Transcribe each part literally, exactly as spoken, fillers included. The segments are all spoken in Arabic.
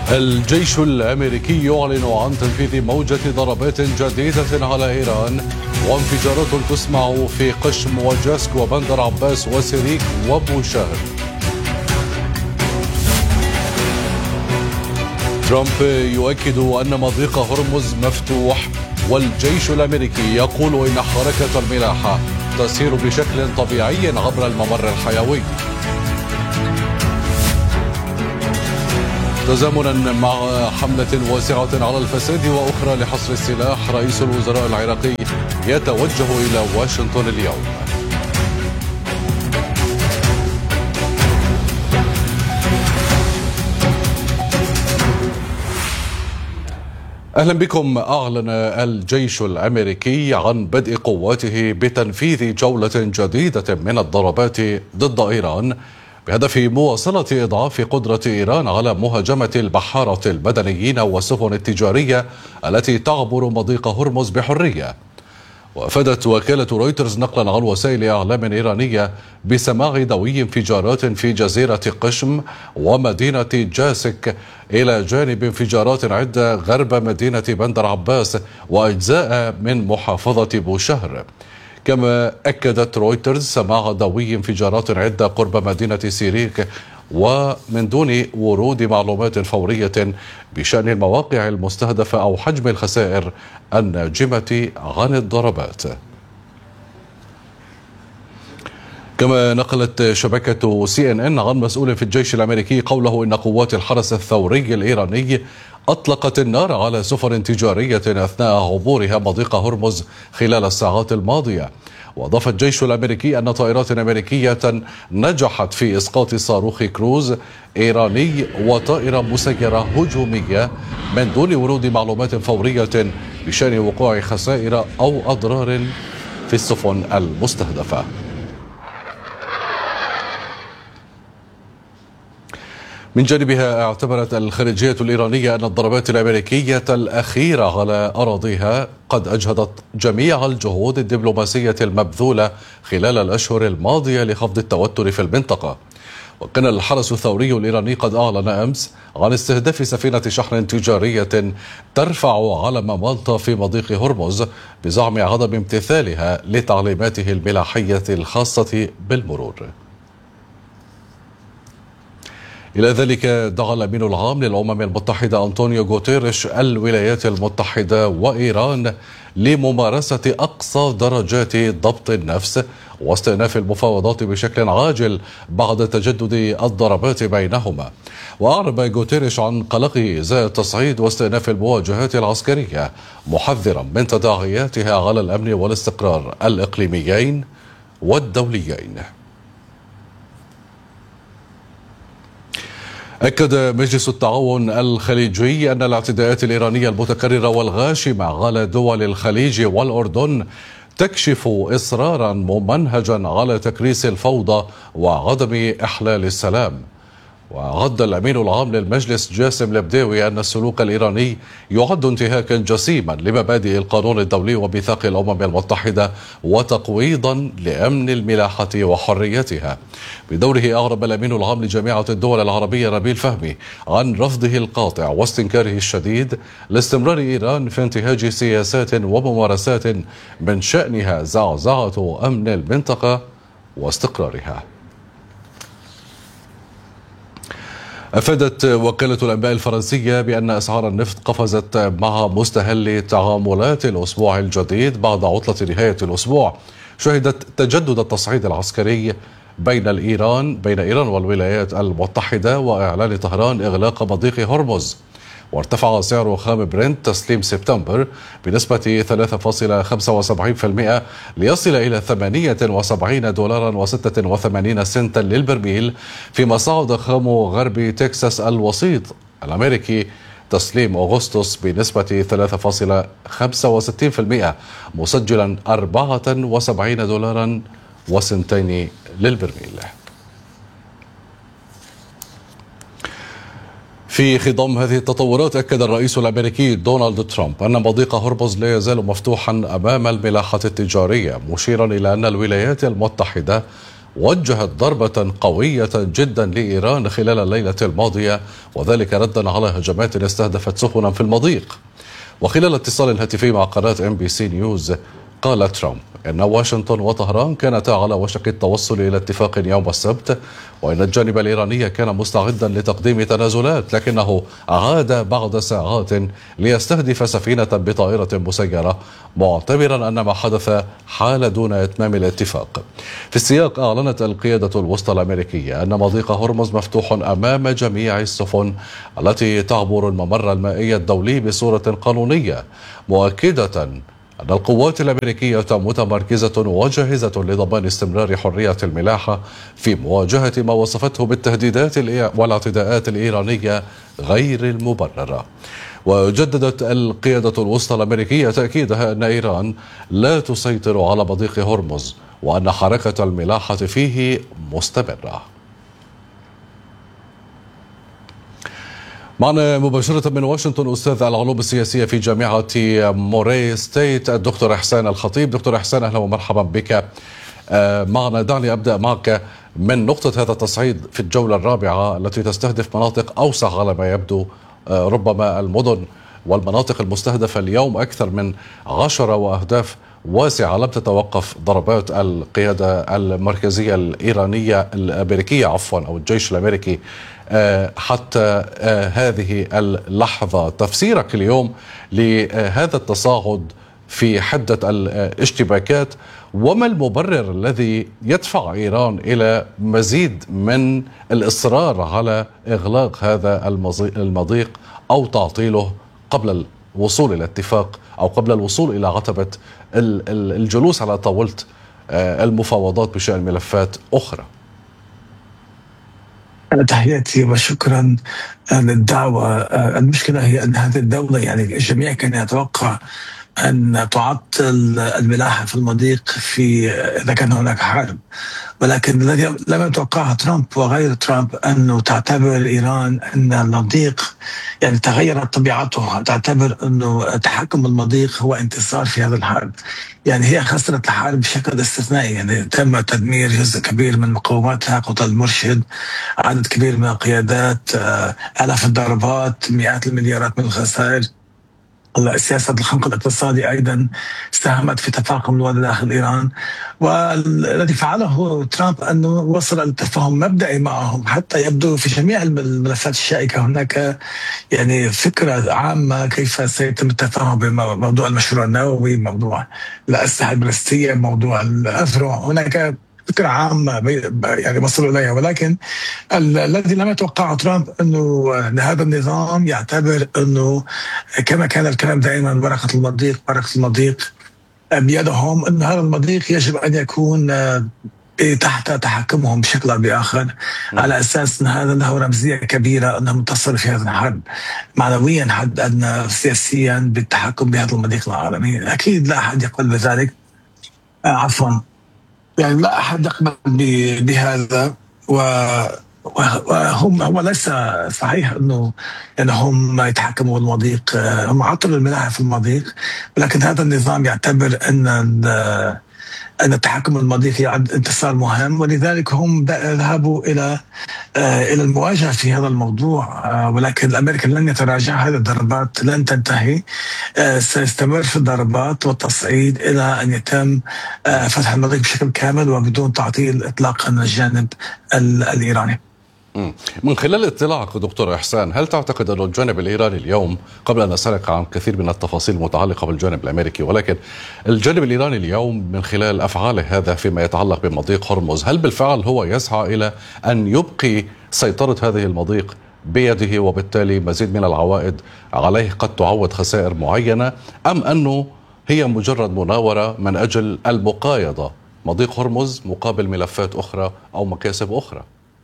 الجيش الأمريكي يعلن عن تنفيذ موجة ضربات جديدة على إيران، وانفجارات تسمع في قشم وجاسك وبندر عباس وسيريك وبوشهر. ترامب يؤكد أن مضيق هرمز مفتوح، والجيش الأمريكي يقول إن حركة الملاحة تسير بشكل طبيعي عبر الممر الحيوي. تزامنا مع حملة واسعة على الفساد وأخرى لحصر السلاح، رئيس الوزراء العراقي يتوجه إلى واشنطن اليوم. أهلا بكم. أعلن الجيش الأمريكي عن بدء قواته بتنفيذ جولة جديدة من الضربات ضد إيران بهدف مواصلة إضعاف قدرة إيران على مهاجمة البحارة المدنيين والسفن التجارية التي تعبر مضيق هرمز بحرية. وأفادت وكالة رويترز نقلا عن وسائل إعلام إيرانية بسماع دوي انفجارات في جزيرة قشم ومدينة جاسك، إلى جانب انفجارات عدة غرب مدينة بندر عباس وأجزاء من محافظة بوشهر. كما أكدت رويترز سماع دوي انفجارات عدة قرب مدينة سيريك، ومن دون ورود معلومات فورية بشأن المواقع المستهدفة أو حجم الخسائر الناجمة عن الضربات. كما نقلت شبكة سي إن إن عن مسؤول في الجيش الأمريكي قوله إن قوات الحرس الثوري الإيراني أطلقت النار على سفن تجارية أثناء عبورها مضيق هرمز خلال الساعات الماضية. وأضاف الجيش الأمريكي أن طائرات أمريكية نجحت في إسقاط صاروخ كروز إيراني وطائرة مسيرة هجومية من دون ورود معلومات فورية بشأن وقوع خسائر أو أضرار في السفن المستهدفة. من جانبها اعتبرت الخارجية الإيرانية أن الضربات الأمريكية الأخيرة على أراضيها قد أجهضت جميع الجهود الدبلوماسية المبذولة خلال الأشهر الماضية لخفض التوتر في المنطقة. وكان الحرس الثوري الإيراني قد أعلن أمس عن استهداف سفينة شحن تجارية ترفع علم مالطا في مضيق هرمز بزعم عدم امتثالها لتعليماته الملاحية الخاصة بالمرور. إلى ذلك دعا الأمين العام للأمم المتحدة أنطونيو غوتيريش الولايات المتحدة وإيران لممارسة أقصى درجات ضبط النفس واستئناف المفاوضات بشكل عاجل بعد تجدد الضربات بينهما. وأعرب غوتيريش عن قلقه إزاء التصعيد واستئناف المواجهات العسكرية، محذرا من تداعياتها على الأمن والاستقرار الإقليميين والدوليين. أكد مجلس التعاون الخليجي أن الاعتداءات الإيرانية المتكررة والغاشمة على دول الخليج والأردن تكشف إصرارا ممنهجا على تكريس الفوضى وعدم إحلال السلام. وعد الأمين العام للمجلس جاسم البداوي أن السلوك الإيراني يعد انتهاكا جسيما لمبادئ القانون الدولي وميثاق الأمم المتحدة وتقويضا لأمن الملاحة وحريتها. بدوره أعرب الأمين العام لجامعة الدول العربية نبيل فهمي عن رفضه القاطع واستنكاره الشديد لاستمرار إيران في انتهاج سياسات وممارسات من شأنها زعزعة أمن المنطقة واستقرارها. أفادت وكالة الأنباء الفرنسية بأن أسعار النفط قفزت مع مستهل تعاملات الأسبوع الجديد بعد عطلة نهاية الأسبوع شهدت تجدد التصعيد العسكري بين الإيران بين إيران والولايات المتحدة وإعلان طهران إغلاق مضيق هرمز. وارتفع سعر خام برنت تسليم سبتمبر بنسبة ثلاثة فاصلة خمسة وسبعين بالمئة ليصل إلى ثمانية وسبعين دولارا وستة وثمانين سنتا للبرميل، فيما صعد خام غرب تكساس الوسيط الأمريكي تسليم أغسطس بنسبة ثلاثة فاصلة خمسة وستين بالمئة مسجلا أربعة وسبعين دولارا وسنتين للبرميل. في خضم هذه التطورات أكد الرئيس الأمريكي دونالد ترامب أن مضيق هرمز لا يزال مفتوحا أمام الملاحة التجارية، مشيرا إلى أن الولايات المتحدة وجهت ضربة قوية جدا لإيران خلال الليلة الماضية، وذلك ردا على هجمات استهدفت سفنا في المضيق. وخلال اتصال هاتفي مع قناة ام بي سي نيوز قال ترامب إن واشنطن وطهران كانتا على وشك التوصل إلى اتفاق يوم السبت، وإن الجانب الإيراني كان مستعدا لتقديم تنازلات، لكنه عاد بعد ساعات ليستهدف سفينة بطائرة مسيرة، معتبرا أن ما حدث حال دون إتمام الاتفاق. في السياق أعلنت القيادة الوسطى الأمريكية أن مضيق هرمز مفتوح أمام جميع السفن التي تعبر الممر المائي الدولي بصورة قانونية، مؤكدة أن القوات الأمريكية متمركزة وجاهزة لضمان استمرار حرية الملاحة في مواجهة ما وصفته بالتهديدات والاعتداءات الإيرانية غير المبررة. وجددت القيادة الوسطى الأمريكية تأكيدها أن إيران لا تسيطر على مضيق هرمز، وأن حركة الملاحة فيه مستمرة. معنا مباشرة من واشنطن أستاذ العلوم السياسية في جامعة موري ستيت الدكتور إحسان الخطيب. دكتور إحسان، أهلا ومرحبا بك معنا. دعني أبدأ معك من نقطة هذا التصعيد في الجولة الرابعة التي تستهدف مناطق أوسع على ما يبدو، ربما المدن والمناطق المستهدفة اليوم أكثر من عشرة وأهداف واسعة. لم تتوقف ضربات القيادة المركزية الإيرانية الأمريكية عفوا أو الجيش الأمريكي حتى هذه اللحظة. تفسيرك اليوم لهذا التصاعد في حدة الاشتباكات، وما المبرر الذي يدفع إيران إلى مزيد من الإصرار على إغلاق هذا المضيق أو تعطيله قبل الوصول إلى اتفاق أو قبل الوصول إلى عتبة الجلوس على طاولة المفاوضات بشأن ملفات أخرى؟ تحياتي وشكرا للدعوة. المشكلة هي أن هذه الدولة يعني الجميع كان يتوقع أن تعطل الملاحة في المضيق في إذا كان هناك حرب، ولكن الذي لم يتوقعه ترامب وغير ترامب أنه تعتبر إيران أن المضيق يعني تغيرت طبيعته، تعتبر أنه تحكم المضيق هو انتصار في هذا الحرب. يعني هي خسرت الحرب بشكل استثنائي، يعني تم تدمير جزء كبير من مقوماتها، قتل المرشد، عدد كبير من القيادات، آلاف الضربات، مئات المليارات من الخسائر. سياسة الخنق الاقتصادي أيضا ساهمت في تفاقم الوضع داخل إيران. والذي فعله ترامب أنه وصل لتفاهم مبدئي معهم، حتى يبدو في جميع الملفات الشائكة هناك يعني فكرة عامة كيف سيتم التفاهم بموضوع المشروع النووي، موضوع الأسلحة البالستية، موضوع الأذرع. هناك فكرة عامة يعني وصلوا إليها، ولكن الذي لم يتوقعه ترامب أنه هذا النظام يعتبر أنه كما كان الكلام دائما ورقة المضيق ورقة المضيق بيدهم، أن هذا المضيق يجب أن يكون تحت تحكمهم بشكل أو بآخر، على أساس أن هذا له رمزية كبيرة أنه منتصر في هذا الحرب معنويا حد أدنى، سياسيا بالتحكم بهذا المضيق العالمي. أكيد لا أحد يقبل بذلك، عفوا يعني لا أحد يقبل بهذا. وهم هو ليس صحيح أنه يعني هم يتحكموا بالمضيق، هم عطلوا الملاحة في المضيق، ولكن هذا النظام يعتبر أن أن التحكم بالمضيق يعد انتصار مهم، ولذلك هم ذهبوا إلى إلى المواجهة في هذا الموضوع. ولكن الأمريكا لن يتراجع، هذه الضربات لن تنتهي، سيستمر في الضربات والتصعيد إلى أن يتم فتح المضيق بشكل كامل وبدون تعطيل إطلاقا من الجانب الإيراني. من خلال اطلاعك دكتور إحسان، هل تعتقد أن الجانب الإيراني اليوم، قبل أن أسألك عن كثير من التفاصيل المتعلقة بالجانب الأمريكي، ولكن الجانب الإيراني اليوم من خلال أفعاله هذا فيما يتعلق بمضيق هرمز، هل بالفعل هو يسعى إلى أن يبقي سيطرة هذه المضيق بيده وبالتالي مزيد من العوائد عليه قد تعوض خسائر معينة، أم أنه هي مجرد مناورة من أجل المقايضة مضيق هرمز مقابل ملفات أخرى أو مكاسب أخرى؟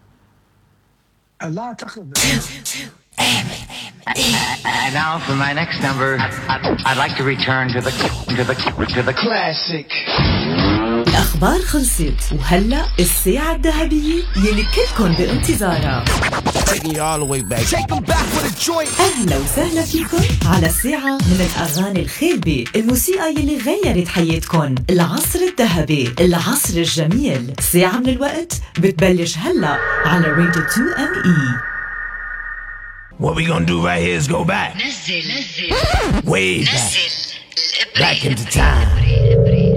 لا أعتقد. And now for my next number, I'd, I'd like to return to the to the to the classic. الأخبار خلصت وهلأ الساعة الذهبية يلي كلكن بانتظارها. أهلا وسهلا فيكم على الساعة من الأغاني الخالبة، الموسيقى يلي غيرت حياتكم، العصر الذهبي، العصر الجميل. ساعة من الوقت بتبلش هلأ على راديو تو ام اي. What we gonna do right here is go back. نزل نزل Way back. نزل Back into time.